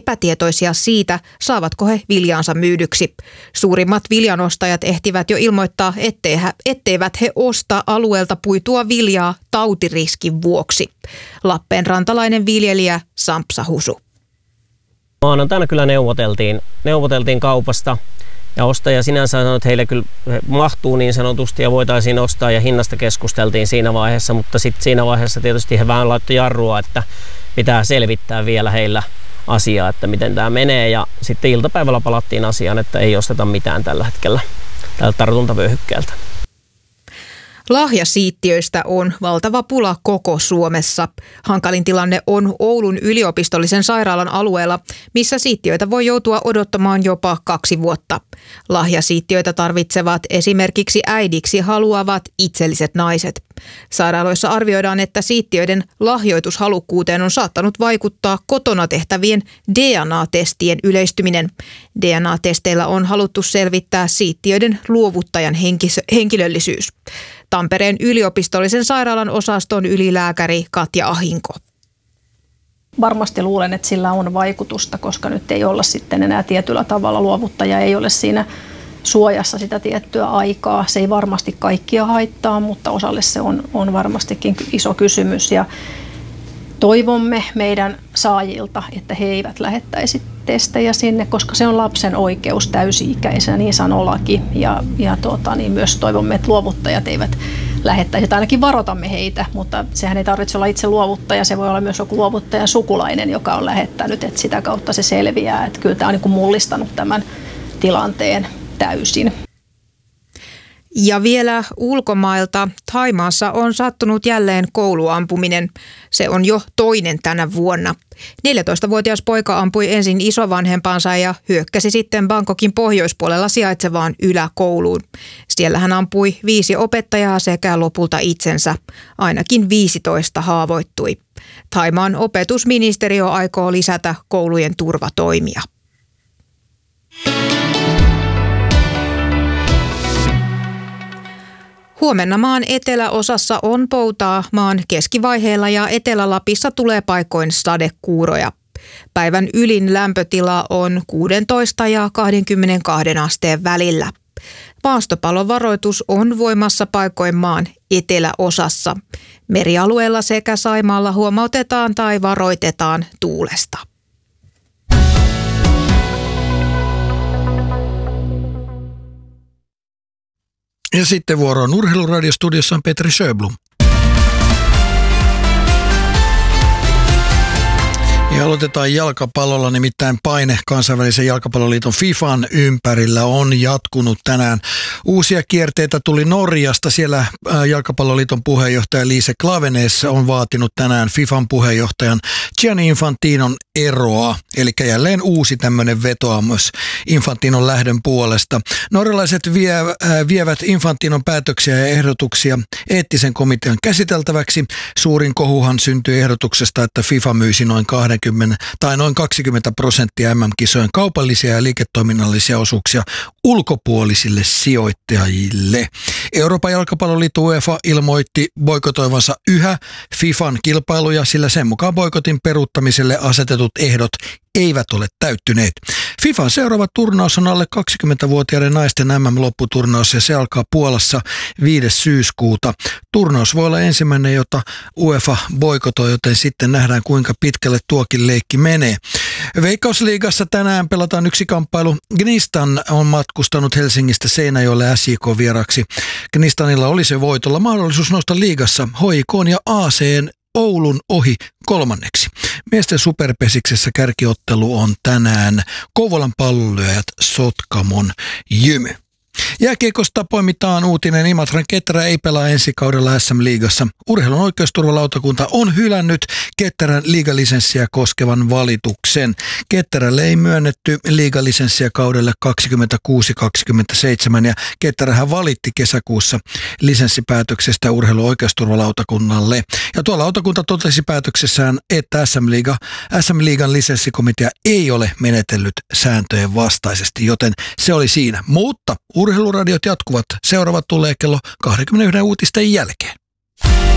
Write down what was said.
epätietoisia siitä, saavatko he viljaansa myydyksi. Suurimmat viljanostajat ehtivät jo ilmoittaa, etteivät he osta alueelta puitua viljaa tautiriskin vuoksi. Lappeenrantalainen viljelijä Sampsa Husu. Maanantaina kyllä neuvoteltiin kaupasta ja ostaja sinänsä sanoi, että heille kyllä mahtuu niin sanotusti ja voitaisiin ostaa ja hinnasta keskusteltiin siinä vaiheessa, mutta sitten siinä vaiheessa tietysti he vähän laittoi jarrua, että pitää selvittää vielä heillä asiaa, että miten tämä menee ja sitten iltapäivällä palattiin asiaan, että ei osteta mitään tällä hetkellä tältä tartuntavyöhykkeeltä. Lahjasiittiöistä on valtava pula koko Suomessa. Hankalin tilanne on Oulun yliopistollisen sairaalan alueella, missä siittiöitä voi joutua odottamaan jopa 2 vuotta. Lahjasiittiöitä tarvitsevat esimerkiksi äidiksi haluavat itselliset naiset. Sairaaloissa arvioidaan, että siittiöiden lahjoitushalukkuuteen on saattanut vaikuttaa kotona tehtävien DNA-testien yleistyminen. DNA-testeillä on haluttu selvittää siittiöiden luovuttajan henkilöllisyys. Tampereen yliopistollisen sairaalan osaston ylilääkäri Katja Ahinko. Varmasti luulen, että sillä on vaikutusta, koska nyt ei olla sitten enää tietyllä tavalla, luovuttaja ei ole siinä suojassa sitä tiettyä aikaa. Se ei varmasti kaikkia haittaa, mutta osalle se on varmastikin iso kysymys. Ja toivomme meidän saajilta, että he eivät lähettäisi testejä sinne, koska se on lapsen oikeus täysi-ikäisenä, niin sanoo laki. Niin myös toivomme, että luovuttajat eivät lähettäisi, tai ainakin varoitamme heitä, mutta sehän ei tarvitse olla itse luovuttaja, se voi olla myös joku luovuttajan sukulainen, joka on lähettänyt, että sitä kautta se selviää, että kyllä tämä on niin kuin mullistanut tämän tilanteen täysin. Ja vielä ulkomailta. Thaimaassa on sattunut jälleen kouluampuminen. Se on jo toinen tänä vuonna. 14-vuotias poika ampui ensin isovanhempansa ja hyökkäsi sitten Bangkokin pohjoispuolella sijaitsevaan yläkouluun. Siellä hän ampui 5 opettajaa sekä lopulta itsensä. Ainakin 15 haavoittui. Thaimaan opetusministeriö aikoo lisätä koulujen turvatoimia. Huomenna maan eteläosassa on poutaa, maan keskivaiheella ja Etelä-Lapissa tulee paikoin sadekuuroja. Päivän ylin lämpötila on 16 ja 22 asteen välillä. Maastopalovaroitus on voimassa paikoin maan eteläosassa. Merialueella sekä Saimaalla huomautetaan tai varoitetaan tuulesta. Ja sitten vuoroon Urheiluradiostudiossa on Petri Sjöblom. Ja aloitetaan jalkapallolla, nimittäin paine kansainvälisen jalkapalloliiton FIFAn ympärillä on jatkunut tänään. Uusia kierteitä tuli Norjasta. Siellä jalkapalloliiton puheenjohtaja Lise Klaveness on vaatinut tänään FIFAn puheenjohtajan Gianni Infantinon eroa. Eli jälleen uusi tämmöinen vetoomus Infantinon lähdön puolesta. Norjalaiset vievät Infantinon päätöksiä ja ehdotuksia eettisen komitean käsiteltäväksi. Suurin kohuhan syntyi ehdotuksesta, että FIFA myisi noin 20% MM-kisojen kaupallisia ja liiketoiminnallisia osuuksia ulkopuolisille sijoittajille. Euroopan jalkapalloliitto UEFA ilmoitti boikotoivansa yhä FIFAn kilpailuja, sillä sen mukaan boikotin peruuttamiselle asetetut ehdot eivät ole täyttyneet. FIFAn seuraava turnaus on alle 20-vuotiaiden naisten MM-lopputurnaus ja se alkaa Puolassa 5. syyskuuta. Turnaus voi olla ensimmäinen, jota UEFA boikotoi, joten sitten nähdään kuinka pitkälle tuokin leikki menee. Veikkausliigassa tänään pelataan yksi kamppailu. Gnistan on matkustanut Helsingistä Seinäjoelle SJK vieraksi. Gnistanilla oli se voitolla mahdollisuus nousta liigassa HJK:n ja AC:n Oulun ohi 3. Miesten superpesiksessä kärkiottelu on tänään Kouvolan Pallonlyöjät Sotkamon Jymy. Jääkiekosta poimitaan uutinen. Imatran Ketterä ei pelaa ensi kaudella SM-liigassa. Urheilun oikeusturvalautakunta on hylännyt Ketterän liigalisenssiä koskevan valituksen. Ketterälle ei myönnetty liigalisenssiä kaudelle 26-27 ja Ketterähän valitti kesäkuussa lisenssipäätöksestä urheilun oikeusturvalautakunnalle. Ja tuo lautakunta totesi päätöksessään, että SM-liigan lisenssikomitea ei ole menetellyt sääntöjen vastaisesti, joten se oli siinä. Mutta Urheiluradiot jatkuvat. Seuraavat tulee kello 21 uutisten jälkeen.